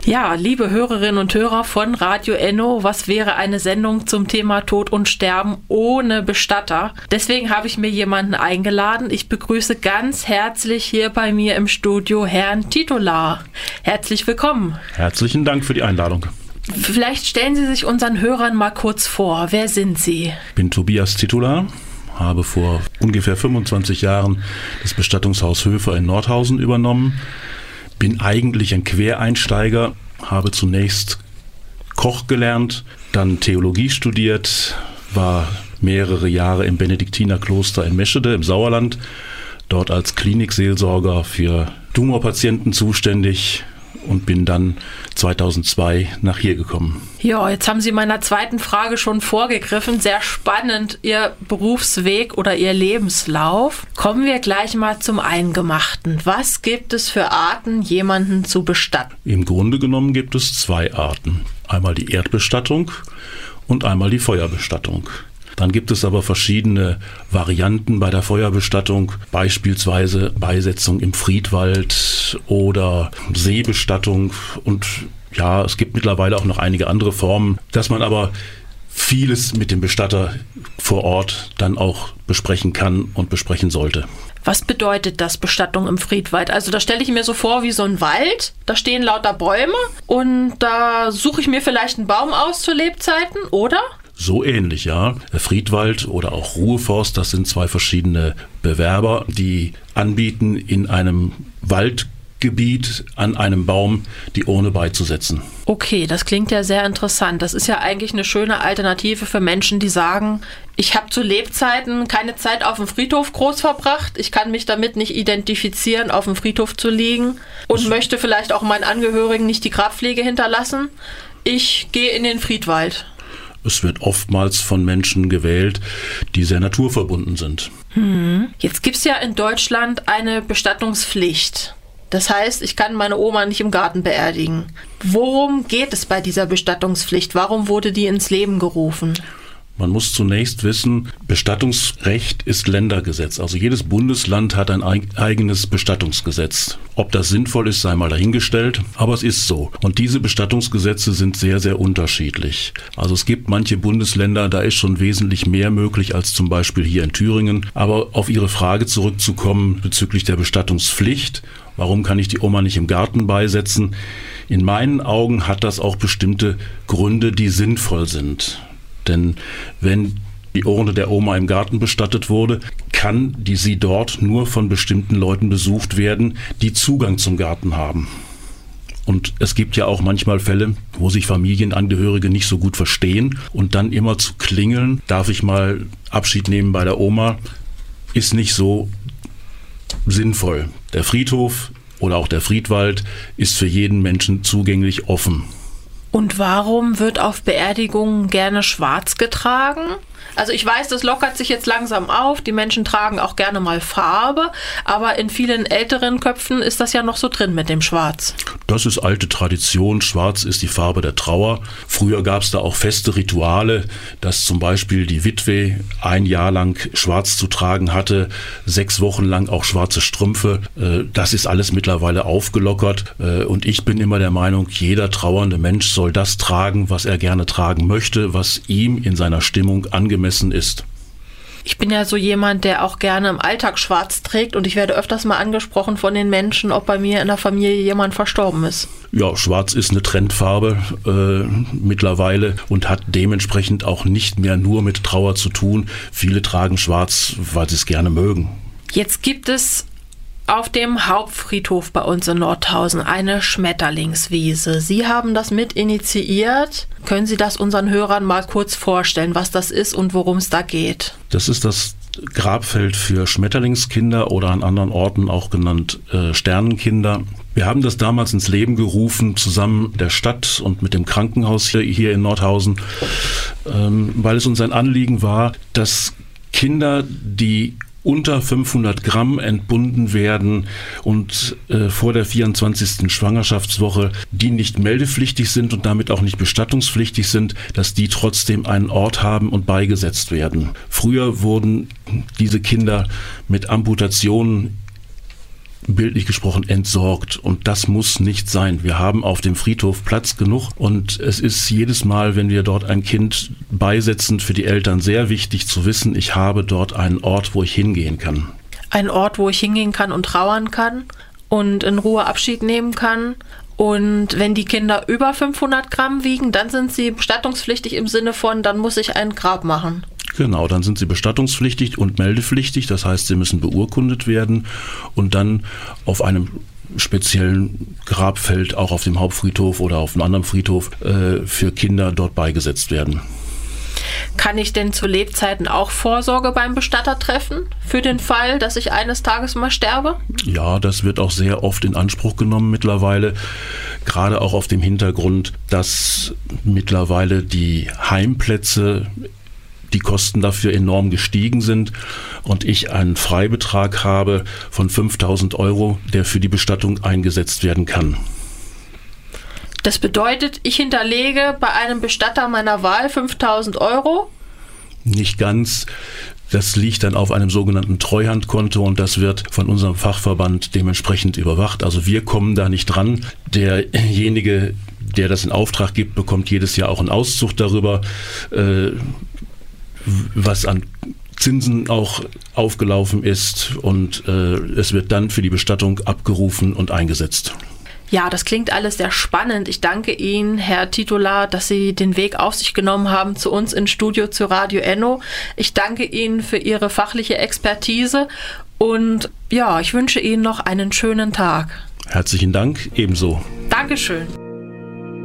Ja, liebe Hörerinnen und Hörer von Radio Enno, was wäre eine Sendung zum Thema Tod und Sterben ohne Bestatter? Deswegen habe ich mir jemanden eingeladen. Ich begrüße ganz herzlich hier bei mir im Studio Herrn Titular. Herzlich willkommen. Herzlichen Dank für die Einladung. Vielleicht stellen Sie sich unseren Hörern mal kurz vor. Wer sind Sie? Ich bin Tobias Titular, habe vor ungefähr 25 Jahren das Bestattungshaus Höfer in Nordhausen übernommen. Bin eigentlich ein Quereinsteiger, habe zunächst Koch gelernt, dann Theologie studiert, war mehrere Jahre im Benediktinerkloster in Meschede im Sauerland, dort als Klinikseelsorger für Tumorpatienten zuständig und bin dann 2002 nach hier gekommen. Ja, jetzt haben Sie meiner zweiten Frage schon vorgegriffen. Sehr spannend, Ihr Berufsweg oder Ihr Lebenslauf. Kommen wir gleich mal zum Eingemachten. Was gibt es für Arten, jemanden zu bestatten? Im Grunde genommen gibt es zwei Arten. Einmal die Erdbestattung und einmal die Feuerbestattung. Dann gibt es aber verschiedene Varianten bei der Feuerbestattung, beispielsweise Beisetzung im Friedwald oder Seebestattung und ja, es gibt mittlerweile auch noch einige andere Formen, dass man aber vieles mit dem Bestatter vor Ort dann auch besprechen kann und besprechen sollte. Was bedeutet das, Bestattung im Friedwald? Also da stelle ich mir so vor wie so ein Wald, da stehen lauter Bäume und da suche ich mir vielleicht einen Baum aus zu Lebzeiten, oder? So ähnlich, ja. Der Friedwald oder auch Ruheforst, das sind zwei verschiedene Bewerber, die anbieten, in einem Waldgebiet an einem Baum die Urne beizusetzen. Okay, das klingt ja sehr interessant. Das ist ja eigentlich eine schöne Alternative für Menschen, die sagen, ich habe zu Lebzeiten keine Zeit auf dem Friedhof groß verbracht. Ich kann mich damit nicht identifizieren, auf dem Friedhof zu liegen und möchte vielleicht auch meinen Angehörigen nicht die Grabpflege hinterlassen. Ich gehe in den Friedwald. Es wird oftmals von Menschen gewählt, die sehr naturverbunden sind. Jetzt gibt es ja in Deutschland eine Bestattungspflicht. Das heißt, ich kann meine Oma nicht im Garten beerdigen. Worum geht es bei dieser Bestattungspflicht? Warum wurde die ins Leben gerufen? Man muss zunächst wissen, Bestattungsrecht ist Ländergesetz. Also jedes Bundesland hat ein eigenes Bestattungsgesetz. Ob das sinnvoll ist, sei mal dahingestellt, aber es ist so. Und diese Bestattungsgesetze sind sehr, sehr unterschiedlich. Also es gibt manche Bundesländer, da ist schon wesentlich mehr möglich als zum Beispiel hier in Thüringen. Aber auf Ihre Frage zurückzukommen bezüglich der Bestattungspflicht, warum kann ich die Oma nicht im Garten beisetzen? In meinen Augen hat das auch bestimmte Gründe, die sinnvoll sind. Denn wenn die Urne der Oma im Garten bestattet wurde, kann sie dort nur von bestimmten Leuten besucht werden, die Zugang zum Garten haben. Und es gibt ja auch manchmal Fälle, wo sich Familienangehörige nicht so gut verstehen und dann immer zu klingeln, darf ich mal Abschied nehmen bei der Oma, ist nicht so sinnvoll. Der Friedhof oder auch der Friedwald ist für jeden Menschen zugänglich offen. Und warum wird auf Beerdigungen gerne schwarz getragen? Also ich weiß, das lockert sich jetzt langsam auf. Die Menschen tragen auch gerne mal Farbe, aber in vielen älteren Köpfen ist das ja noch so drin mit dem Schwarz. Das ist alte Tradition. Schwarz ist die Farbe der Trauer. Früher gab es da auch feste Rituale, dass zum Beispiel die Witwe ein Jahr lang schwarz zu tragen hatte, 6 Wochen lang auch schwarze Strümpfe. Das ist alles mittlerweile aufgelockert. Und ich bin immer der Meinung, jeder trauernde Mensch soll das tragen, was er gerne tragen möchte, was ihm in seiner Stimmung angemessen ist. Ich bin ja so jemand, der auch gerne im Alltag schwarz trägt und ich werde öfters mal angesprochen von den Menschen, ob bei mir in der Familie jemand verstorben ist. Ja, schwarz ist eine Trendfarbe mittlerweile und hat dementsprechend auch nicht mehr nur mit Trauer zu tun. Viele tragen schwarz, weil sie es gerne mögen. Jetzt gibt es auf dem Hauptfriedhof bei uns in Nordhausen eine Schmetterlingswiese. Sie haben das mit initiiert. Können Sie das unseren Hörern mal kurz vorstellen, was das ist und worum es da geht? Das ist das Grabfeld für Schmetterlingskinder oder an anderen Orten auch genannt Sternenkinder. Wir haben das damals ins Leben gerufen, zusammen mit der Stadt und mit dem Krankenhaus hier in Nordhausen, weil es uns ein Anliegen war, dass Kinder, die unter 500 Gramm entbunden werden und vor der 24. Schwangerschaftswoche, die nicht meldepflichtig sind und damit auch nicht bestattungspflichtig sind, dass die trotzdem einen Ort haben und beigesetzt werden. Früher wurden diese Kinder mit Amputationen bildlich gesprochen entsorgt. Und das muss nicht sein. Wir haben auf dem Friedhof Platz genug und es ist jedes Mal, wenn wir dort ein Kind beisetzen, für die Eltern sehr wichtig zu wissen, ich habe dort einen Ort, wo ich hingehen kann. Ein Ort, wo ich hingehen kann und trauern kann und in Ruhe Abschied nehmen kann. Und wenn die Kinder über 500 Gramm wiegen, dann sind sie bestattungspflichtig im Sinne von, dann muss ich ein Grab machen. Genau, dann sind sie bestattungspflichtig und meldepflichtig. Das heißt, sie müssen beurkundet werden und dann auf einem speziellen Grabfeld, auch auf dem Hauptfriedhof oder auf einem anderen Friedhof, für Kinder dort beigesetzt werden. Kann ich denn zu Lebzeiten auch Vorsorge beim Bestatter treffen, für den Fall, dass ich eines Tages mal sterbe? Ja, das wird auch sehr oft in Anspruch genommen mittlerweile, gerade auch auf dem Hintergrund, dass mittlerweile die Heimplätze, die Kosten dafür enorm gestiegen sind und ich einen Freibetrag habe von 5.000 €, der für die Bestattung eingesetzt werden kann. Das bedeutet, ich hinterlege bei einem Bestatter meiner Wahl 5.000 €? Nicht ganz. Das liegt dann auf einem sogenannten Treuhandkonto und das wird von unserem Fachverband dementsprechend überwacht. Also wir kommen da nicht dran. Derjenige, der das in Auftrag gibt, bekommt jedes Jahr auch einen Auszug darüber, was an Zinsen auch aufgelaufen ist und es wird dann für die Bestattung abgerufen und eingesetzt. Ja, das klingt alles sehr spannend. Ich danke Ihnen, Herr Titular, dass Sie den Weg auf sich genommen haben zu uns ins Studio zu Radio Enno. Ich danke Ihnen für Ihre fachliche Expertise und ja, ich wünsche Ihnen noch einen schönen Tag. Herzlichen Dank, ebenso. Dankeschön.